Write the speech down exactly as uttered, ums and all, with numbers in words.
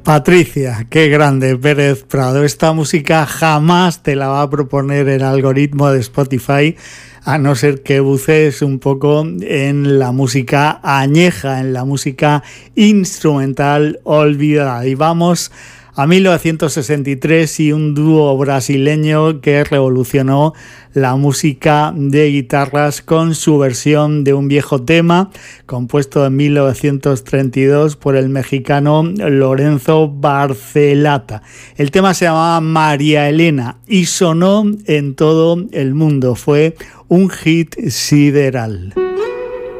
Patricia, qué grande, Pérez Prado. Esta música jamás te la va a proponer el algoritmo de Spotify, a no ser que bucees un poco en la música añeja, en la música instrumental olvidada. Y vamos a mil novecientos sesenta y tres y un dúo brasileño que revolucionó la música de guitarras con su versión de un viejo tema compuesto en mil novecientos treinta y dos por el mexicano Lorenzo Barcelata. El tema se llamaba María Elena y sonó en todo el mundo. Fue un hit sideral.